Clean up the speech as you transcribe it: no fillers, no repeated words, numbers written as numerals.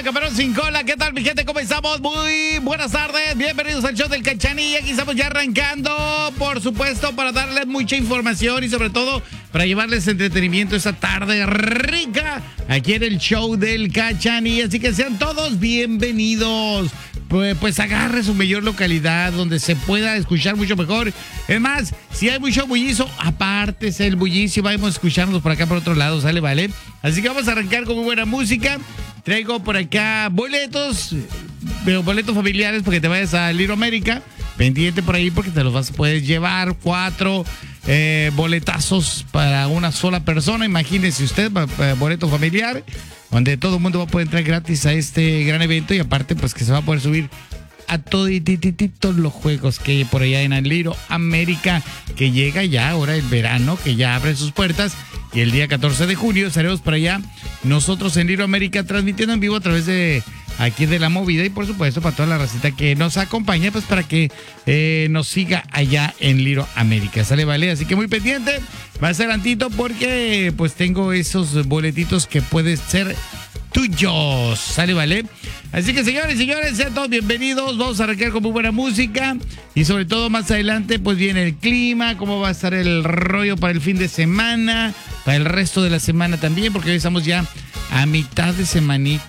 Caperón sin cola. ¿Qué tal, mi gente? ¿Cómo estamos? Muy buenas tardes. Bienvenidos al show del Cachanilla. Aquí estamos ya arrancando, por supuesto, para darles mucha información y sobre todo para llevarles entretenimiento esta tarde rica aquí en el show del Cachanilla. Así que sean todos bienvenidos. Pues agarre su mayor localidad donde se pueda escuchar mucho mejor. Es más, si hay mucho bullicio, apártese el bullicio. Vamos a escucharnos por acá por otro lado, ¿sale? ¿Vale? Así que vamos a arrancar con muy buena música. Traigo por acá boletos familiares para que te vayas a Little América. Pendiente por ahí porque te los puedes llevar 4 boletazos para una sola persona. Imagínese usted, boleto familiar, donde todo el mundo va a poder entrar gratis a este gran evento y aparte pues que se va a poder subir a todos los juegos que hay por allá en Little América, que llega ya ahora el verano, que ya abre sus puertas. Y el día 14 de junio estaremos por allá nosotros en Little América transmitiendo en vivo a través de aquí de La Movida y por supuesto para toda la racita que nos acompaña, pues para que nos siga allá en Little América. ¿Sale? ¿Vale? Así que muy pendiente, más adelantito porque pues tengo esos boletitos que pueden ser tuyos. ¿Sale? ¿Vale? Así que señores, sean todos bienvenidos. Vamos a arrancar con muy buena música y sobre todo más adelante pues viene el clima, cómo va a estar el rollo para el fin de semana, para el resto de la semana también, porque hoy estamos ya a mitad de semanita.